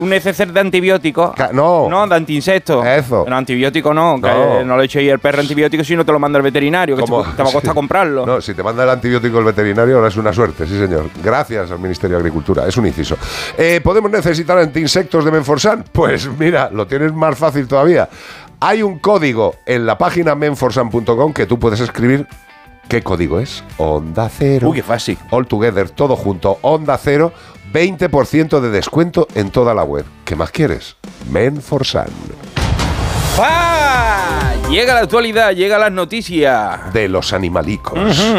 un neceser de antibióticos. No, de antiinsectos. Eso. No, antibiótico no. No le eche ahí el perro antibiótico si no te lo manda el veterinario, que te va a costar comprarlo. No, si te manda el antibiótico el veterinario, ahora es una suerte, sí señor. Gracias al Ministerio de Agricultura, es un inciso. ¿Podemos necesitar antiinsectos de Menforsan? Pues mira, lo tienes más fácil todavía. Hay un código en la página menforsan.com que tú puedes escribir. ¿Qué código es? Onda Cero. Qué fácil. All together, todo junto. Onda Cero, 20% de descuento en toda la web. ¿Qué más quieres? Menforsan. ¡Ah! Llega la actualidad, llega las noticias. De los animalicos.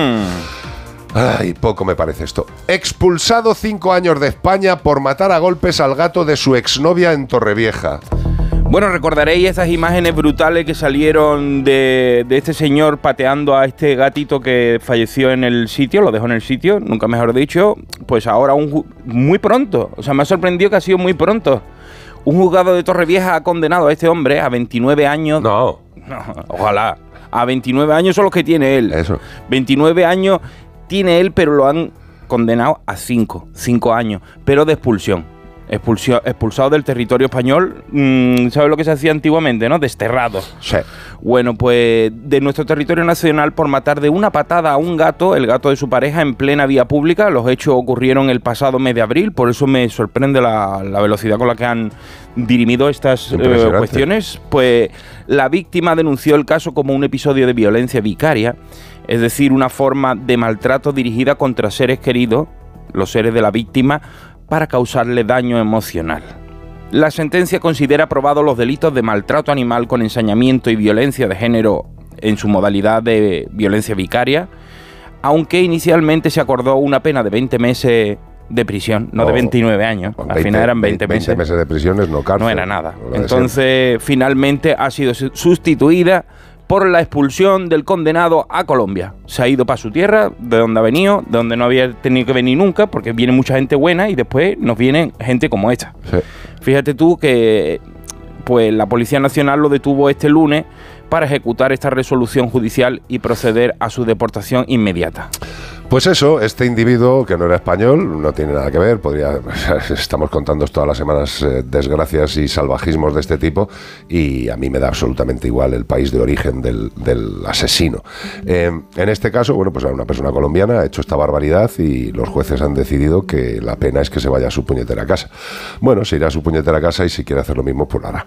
Ay, poco me parece esto. Expulsado 5 años de España por matar a golpes al gato de su exnovia en Torrevieja. Bueno, recordaréis esas imágenes brutales que salieron de este señor pateando a este gatito que falleció en el sitio, lo dejó en el sitio, nunca mejor dicho. Pues ahora muy pronto, o sea, me ha sorprendido que ha sido muy pronto. Un juzgado de Torrevieja ha condenado a este hombre a 29 años. No, ojalá. A 29 años son los que tiene él. Eso. 29 años tiene él, pero lo han condenado a 5 años, pero de expulsión. Expulsado del territorio español, ¿sabes lo que se hacía antiguamente, no? Desterrado. Sí. Bueno, pues de nuestro territorio nacional por matar de una patada a un gato, el gato de su pareja, en plena vía pública. Los hechos ocurrieron el pasado mes de abril, por eso me sorprende la velocidad con la que han dirimido estas cuestiones. Pues la víctima denunció el caso como un episodio de violencia vicaria, es decir, una forma de maltrato dirigida contra seres queridos, los seres de la víctima, para causarle daño emocional. La sentencia considera probados los delitos de maltrato animal con ensañamiento y violencia de género en su modalidad de violencia vicaria, aunque inicialmente se acordó una pena de 20 meses de prisión, no de 29 años. Al final eran 20 meses. 20 meses de prisión es no cárcel. No era nada. Entonces, finalmente ha sido sustituida por la expulsión del condenado a Colombia. Se ha ido para su tierra, de donde ha venido, de donde no había tenido que venir nunca, porque viene mucha gente buena y después nos viene gente como esta. Sí. Fíjate tú que pues la Policía Nacional lo detuvo este lunes para ejecutar esta resolución judicial y proceder a su deportación inmediata. Pues eso, este individuo que no era español, no tiene nada que ver, estamos contando todas las semanas desgracias y salvajismos de este tipo, y a mí me da absolutamente igual el país de origen del asesino. En este caso, bueno, pues una persona colombiana ha hecho esta barbaridad y los jueces han decidido que la pena es que se vaya a su puñetera casa. Bueno, se irá a su puñetera casa y si quiere hacer lo mismo, pues lo hará.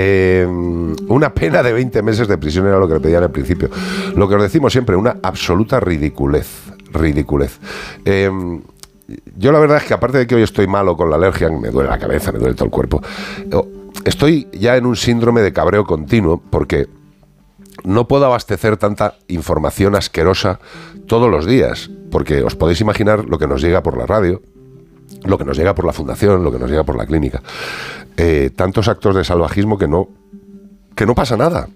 Una pena de 20 meses de prisión era lo que le pedían al principio. Lo que os decimos siempre, una absoluta ridiculez. Yo la verdad es que aparte de que hoy estoy malo con la alergia, me duele la cabeza, me duele todo el cuerpo, estoy ya en un síndrome de cabreo continuo porque no puedo abastecer tanta información asquerosa todos los días, porque os podéis imaginar lo que nos llega por la radio, lo que nos llega por la fundación, lo que nos llega por la clínica, tantos actos de salvajismo que no pasa nada,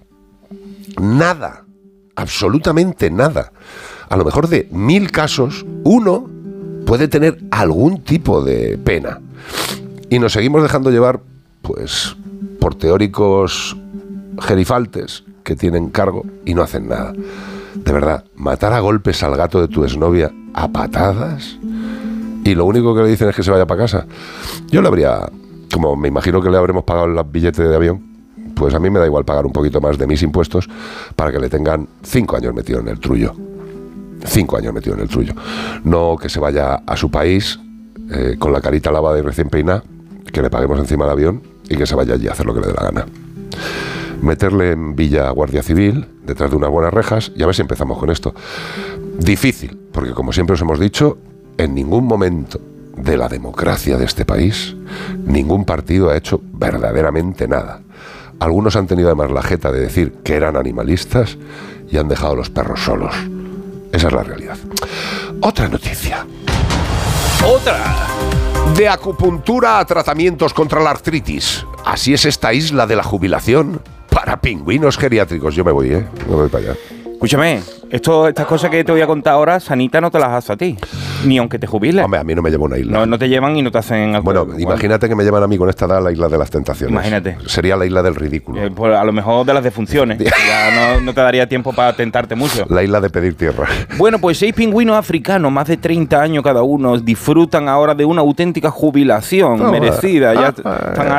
absolutamente nada. A lo mejor de 1000 casos, uno puede tener algún tipo de pena. Y nos seguimos dejando llevar, pues, por teóricos gerifaltes que tienen cargo y no hacen nada. De verdad, matar a golpes al gato de tu exnovia a patadas y lo único que le dicen es que se vaya para casa. Yo le habría, como me imagino que le habremos pagado el billete de avión, pues a mí me da igual pagar un poquito más de mis impuestos para que le tengan 5 años metido en el trullo. 5 años metido en el trullo. No que se vaya a su país con la carita lavada y recién peinada, que le paguemos encima del avión y que se vaya allí a hacer lo que le dé la gana. Meterle en Villa Guardia Civil, detrás de unas buenas rejas, y a ver si empezamos con esto. Difícil, porque como siempre os hemos dicho, en ningún momento de la democracia de este país, ningún partido ha hecho verdaderamente nada. Algunos han tenido además la jeta de decir que eran animalistas y han dejado a los perros solos. Esa es la realidad. Otra noticia. ¡Otra! De acupuntura a tratamientos contra la artritis. Así es esta isla de la jubilación para pingüinos geriátricos. Yo me voy, me voy para allá. Escúchame, estas cosas que te voy a contar ahora, Sanita no te las hace a ti. Ni aunque te jubiles. Hombre, a mí no me lleva una isla. No te llevan y no te hacen... Bueno, imagínate que me llevan a mí con esta edad a la isla de las tentaciones. Imagínate. Sería la isla del ridículo. Pues a lo mejor de las defunciones. Ya no te daría tiempo para tentarte mucho. La isla de pedir tierra. Bueno, pues 6 pingüinos africanos, más de 30 años cada uno, disfrutan ahora de una auténtica jubilación merecida. Ya están